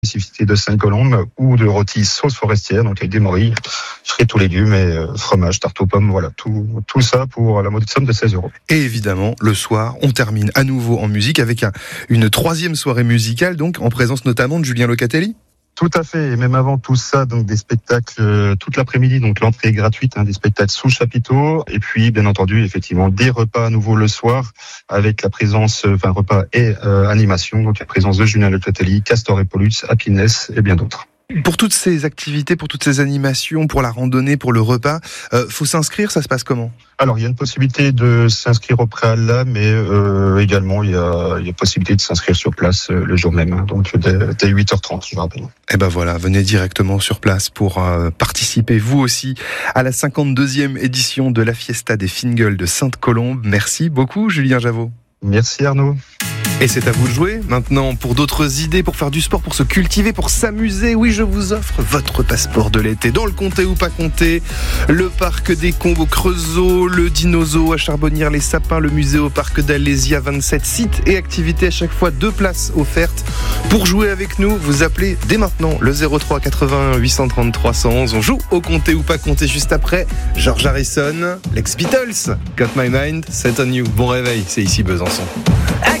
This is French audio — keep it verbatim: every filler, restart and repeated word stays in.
spécificité de Sainte-Colombe ou de rôti sauce forestière, donc avec des morilles, frites tous légumes et euh, fromage, tarte aux pommes, voilà, tout, tout ça pour la modique somme de seize euros. Et évidemment, le soir, on termine à nouveau en musique avec un, une troisième soirée musicale, donc en présence notamment de Julien Locatelli. Tout à fait, et même avant tout ça, donc des spectacles euh, toute l'après-midi, donc l'entrée est gratuite, hein, des spectacles sous chapiteau, et puis bien entendu, effectivement, des repas à nouveau le soir, avec la présence, euh, enfin repas et euh, animation, donc la présence de Julien Locatelli, Castor et Pollux, Happiness et bien d'autres. Pour toutes ces activités, pour toutes ces animations, pour la randonnée, pour le repas, euh, faut s'inscrire, ça se passe comment ? Alors, il y a une possibilité de s'inscrire au préalable, mais euh, également, il y a, il y a possibilité de s'inscrire sur place euh, le jour même, hein, donc dès, dès huit heures trente, je vous rappelle. Et ben voilà, venez directement sur place pour euh, participer, vous aussi, à la cinquante-deuxième édition de la Fiesta des Fingles de Sainte-Colombe. Merci beaucoup, Julien Javot. Merci Arnaud. Et c'est à vous de jouer maintenant pour d'autres idées, pour faire du sport, pour se cultiver, pour s'amuser. Oui, je vous offre votre passeport de l'été dans le comté ou pas comté, le parc des Combes au Creusot, le Dinozo à Charbonnières-les-Sapins, le musée au parc d'Alésia, vingt-sept sites et activités à chaque fois, deux places offertes. Pour jouer avec nous, vous appelez dès maintenant le zéro trois quatre-vingts huit cent trente trois cent onze. On joue au comté ou pas comté juste après. George Harrison, l'ex Beatles, Got My Mind, Set on You. Bon réveil, c'est ici Besançon.